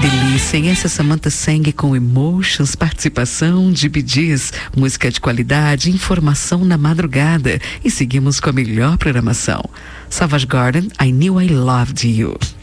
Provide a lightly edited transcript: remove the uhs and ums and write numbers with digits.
delícia, hein? Essa é Samantha Sang com Emotions, participação de Bee Gees, música de qualidade, informação na madrugada. E seguimos com a melhor programação. Savage Garden, I Knew I Loved You.